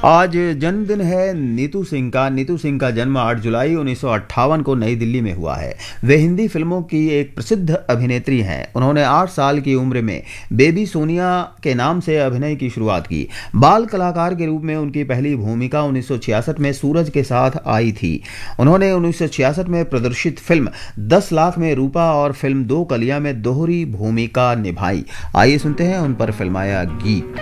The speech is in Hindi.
आज जन्मदिन है नीतू सिंह का। नीतू सिंह का जन्म 8 जुलाई 1958 को नई दिल्ली में हुआ है। वे हिंदी फिल्मों की एक प्रसिद्ध अभिनेत्री हैं। उन्होंने 8 साल की उम्र में बेबी सोनिया के नाम से अभिनय की शुरुआत की। बाल कलाकार के रूप में उनकी पहली भूमिका 1966 में सूरज के साथ आई थी। उन्होंने 1966 में प्रदर्शित फिल्म 10 लाख में रूपा और फिल्म 2 कलियां में दोहरी भूमिका निभाई। आइए सुनते हैं उन पर फिल्माया गीत।